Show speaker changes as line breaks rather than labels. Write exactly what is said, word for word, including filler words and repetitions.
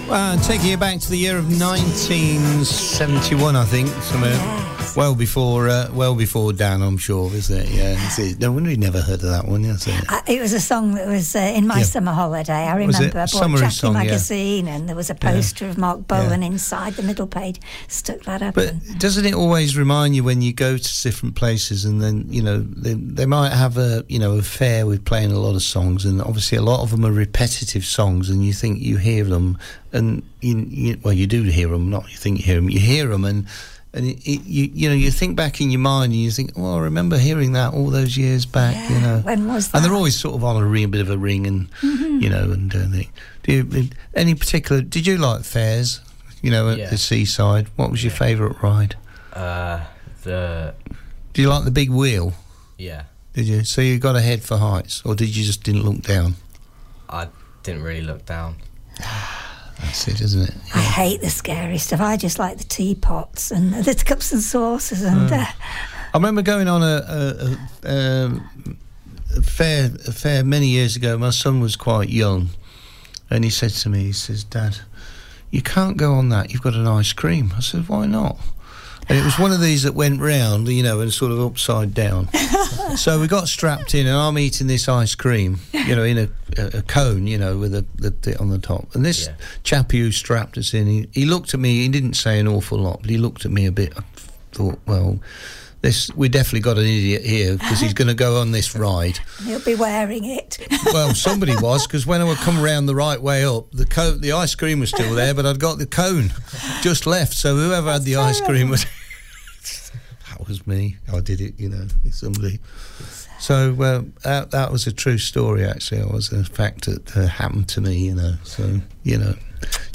Well, taking you back to the year of nineteen seventy-one, I think, somewhere.
Yes.
Well before, uh, well before Dan, I'm sure, isn't it? Yeah, it's it. No wonder you never heard of that one. Yes, it.
Uh, it was a song that was uh, in my
Yeah.
summer holiday. I
Was
remember
it?
I bought
Summery
Jackie
song, yeah.
magazine, and there was a poster of Mark Bolan inside the middle page. Stuck that up.
But
and,
doesn't it always remind you when you go to different places, and then you know they they might have a you know a fare with playing a lot of songs, and obviously a lot of them are repetitive songs, and you think you hear them, and you, you well you do hear them, not you think you hear them, you hear them, and. And it, it, you you know you think back in your mind and you think, oh, I remember hearing that all those years back.
yeah,
You know,
when was that?
and they're always sort of on a ring, a bit of a ring, and
Mm-hmm.
you know, and uh, they, do you, any particular? Did you like fairs? You know, at
Yeah.
the seaside. What was your favourite ride?
Uh, the
Do you like the big wheel?
yeah,
Did you? So you got a head for heights, or did you just didn't look down?
I didn't really look down.
That's it, isn't it?
I hate the scary stuff. I just like the teapots and the cups and saucers and. Uh,
I remember going on a, a, a, um, a fair a fair many years ago. My son was quite young, and he said to me, he says, "Dad, you can't go on that. You've got an ice cream." I said, "Why not?" And it was one of these that went round, you know, and sort of upside down. So we got strapped in, and I'm eating this ice cream, you know, in a, a, a cone, you know, with a, the bit on the top. And this
Yeah.
chap who strapped us in, he, he looked at me. He didn't say an awful lot, but he looked at me a bit. I thought, well, this we definitely got an idiot here because he's going to go on this ride.
He'll be wearing it.
Well, somebody was, because when I would come around the right way up, the co- the ice cream was still there, but I'd got the cone just left. So whoever had the ice cream was that was me. I did it, you know. Somebody. So uh, that that was a true story. Actually, it was a fact that uh, happened to me, you know. So you know.